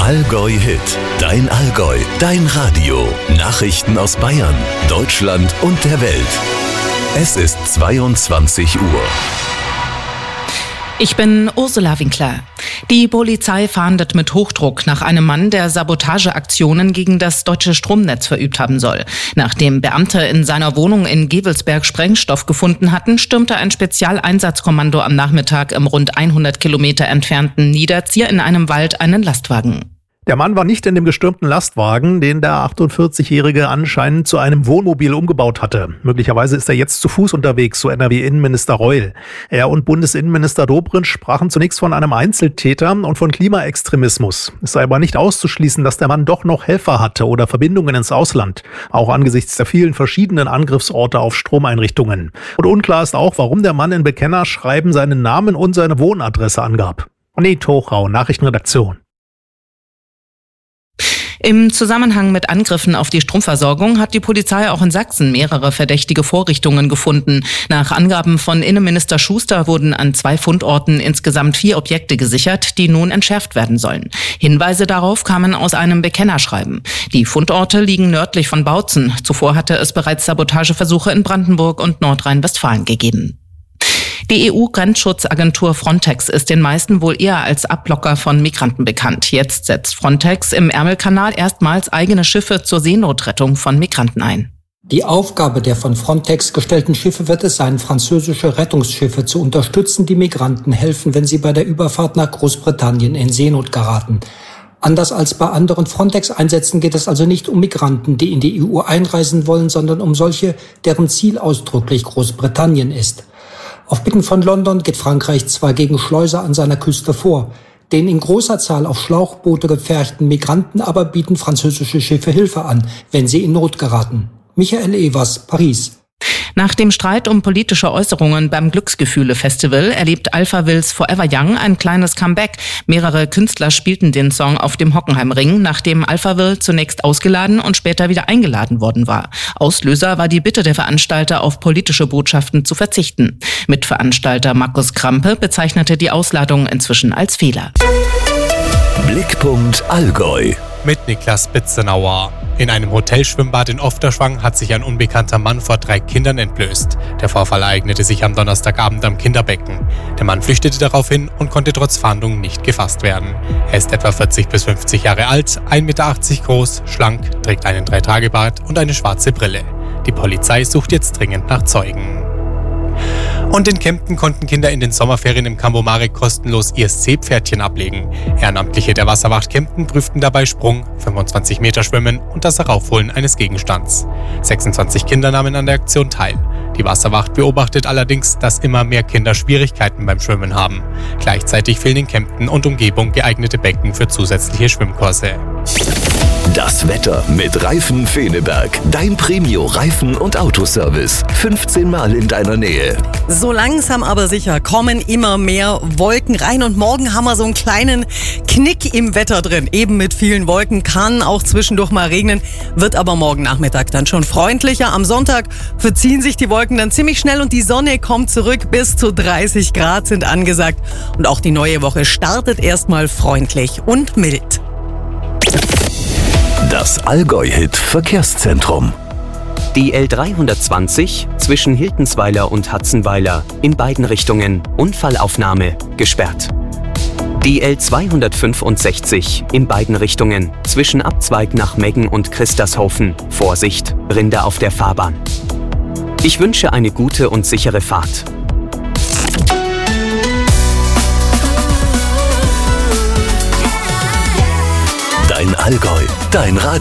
Allgäu Hit. Dein Allgäu, dein Radio. Nachrichten aus Bayern, Deutschland und der Welt. Es ist 22 Uhr. Ich bin Ursula Winkler. Die Polizei fahndet mit Hochdruck nach einem Mann, der Sabotageaktionen gegen das deutsche Stromnetz verübt haben soll. Nachdem Beamte in seiner Wohnung in Gevelsberg Sprengstoff gefunden hatten, stürmte ein Spezialeinsatzkommando am Nachmittag im rund 100 Kilometer entfernten Niederzier in einem Wald einen Lastwagen. Der Mann war nicht in dem gestürmten Lastwagen, den der 48-Jährige anscheinend zu einem Wohnmobil umgebaut hatte. Möglicherweise ist er jetzt zu Fuß unterwegs, so NRW-Innenminister Reul. Er und Bundesinnenminister Dobrindt sprachen zunächst von einem Einzeltäter und von Klimaextremismus. Es sei aber nicht auszuschließen, dass der Mann doch noch Helfer hatte oder Verbindungen ins Ausland. Auch angesichts der vielen verschiedenen Angriffsorte auf Stromeinrichtungen. Und unklar ist auch, warum der Mann in Bekennerschreiben seinen Namen und seine Wohnadresse angab. René Tuchrau, Nachrichtenredaktion. Im Zusammenhang mit Angriffen auf die Stromversorgung hat die Polizei auch in Sachsen mehrere verdächtige Vorrichtungen gefunden. Nach Angaben von Innenminister Schuster wurden an 2 Fundorten insgesamt 4 Objekte gesichert, die nun entschärft werden sollen. Hinweise darauf kamen aus einem Bekennerschreiben. Die Fundorte liegen nördlich von Bautzen. Zuvor hatte es bereits Sabotageversuche in Brandenburg und Nordrhein-Westfalen gegeben. Die EU-Grenzschutzagentur Frontex ist den meisten wohl eher als Abblocker von Migranten bekannt. Jetzt setzt Frontex im Ärmelkanal erstmals eigene Schiffe zur Seenotrettung von Migranten ein. Die Aufgabe der von Frontex gestellten Schiffe wird es sein, französische Rettungsschiffe zu unterstützen, die Migranten helfen, wenn sie bei der Überfahrt nach Großbritannien in Seenot geraten. Anders als bei anderen Frontex-Einsätzen geht es also nicht um Migranten, die in die EU einreisen wollen, sondern um solche, deren Ziel ausdrücklich Großbritannien ist. Auf Bitten von London geht Frankreich zwar gegen Schleuser an seiner Küste vor. Den in großer Zahl auf Schlauchboote gepferchten Migranten aber bieten französische Schiffe Hilfe an, wenn sie in Not geraten. Michael Evers, Paris. Nach dem Streit um politische Äußerungen beim Glücksgefühle-Festival erlebt Alphavills Forever Young ein kleines Comeback. Mehrere Künstler spielten den Song auf dem Hockenheimring, nachdem Alphavill zunächst ausgeladen und später wieder eingeladen worden war. Auslöser war die Bitte der Veranstalter, auf politische Botschaften zu verzichten. Mitveranstalter Markus Krampe bezeichnete die Ausladung inzwischen als Fehler. Blickpunkt Allgäu. Mit Niklas Spitzenauer. In einem Hotelschwimmbad in Ofterschwang hat sich ein unbekannter Mann vor 3 Kindern entblößt. Der Vorfall ereignete sich am Donnerstagabend am Kinderbecken. Der Mann flüchtete daraufhin und konnte trotz Fahndung nicht gefasst werden. Er ist etwa 40 bis 50 Jahre alt, 1,80 Meter groß, schlank, trägt einen 3-Tage-Bart und eine schwarze Brille. Die Polizei sucht jetzt dringend nach Zeugen. Und in Kempten konnten Kinder in den Sommerferien im Campo-Mare kostenlos ihr Seepferdchen ablegen. Ehrenamtliche der Wasserwacht Kempten prüften dabei Sprung, 25 Meter Schwimmen und das Heraufholen eines Gegenstands. 26 Kinder nahmen an der Aktion teil. Die Wasserwacht beobachtet allerdings, dass immer mehr Kinder Schwierigkeiten beim Schwimmen haben. Gleichzeitig fehlen in Kempten und Umgebung geeignete Becken für zusätzliche Schwimmkurse. Das Wetter mit Reifen Feneberg. Dein Premio-Reifen- und Autoservice. 15 Mal in deiner Nähe. So langsam aber sicher kommen immer mehr Wolken rein und morgen haben wir so einen kleinen Knick im Wetter drin. Eben mit vielen Wolken, kann auch zwischendurch mal regnen, wird aber morgen Nachmittag dann schon freundlicher. Am Sonntag verziehen sich die Wolken dann ziemlich schnell und die Sonne kommt zurück. Bis zu 30 Grad sind angesagt und auch die neue Woche startet erstmal freundlich und mild. Das Allgäu-Hit Verkehrszentrum. Die L320 zwischen Hiltensweiler und Hatzenweiler in beiden Richtungen Unfallaufnahme gesperrt. Die L265 in beiden Richtungen zwischen Abzweig nach Meggen und Christershofen. Vorsicht, Rinder auf der Fahrbahn. Ich wünsche eine gute und sichere Fahrt. Dein Allgäu, dein Radio.